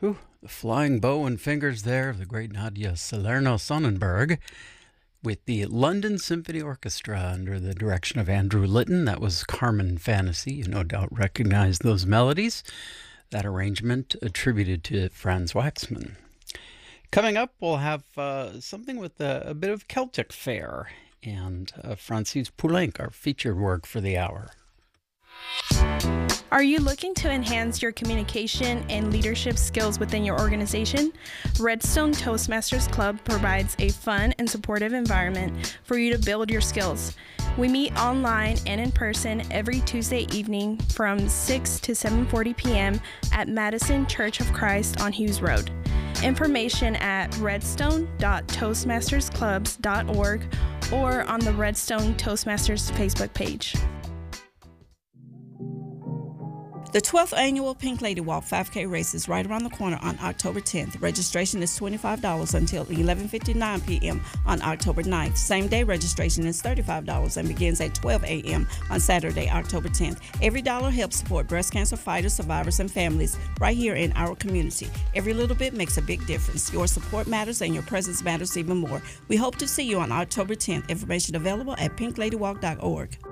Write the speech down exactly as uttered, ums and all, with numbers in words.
Whew, the flying bow and fingers there of the great Nadia Salerno-Sonnenberg with the London Symphony Orchestra under the direction of Andrew Litton. That was Carmen Fantasy. You no doubt recognize those melodies. That arrangement attributed to Franz Waxman. Coming up, we'll have uh, something with a, a bit of Celtic fare and uh, Francis Poulenc, our featured work for the hour. Are you looking to enhance your communication and leadership skills within your organization? Redstone Toastmasters Club provides a fun and supportive environment for you to build your skills. We meet online and in person every Tuesday evening from six to seven forty p.m. at Madison Church of Christ on Hughes Road. Information at redstone dot toastmasters clubs dot org or on the Redstone Toastmasters Facebook page. The twelfth Annual Pink Lady Walk five K race is right around the corner on October tenth. Registration is twenty-five dollars until eleven fifty-nine p.m. on October ninth. Same day registration is thirty-five dollars and begins at twelve a.m. on Saturday, October tenth. Every dollar helps support breast cancer fighters, survivors, and families right here in our community. Every little bit makes a big difference. Your support matters and your presence matters even more. We hope to see you on October tenth. Information available at pink lady walk dot org.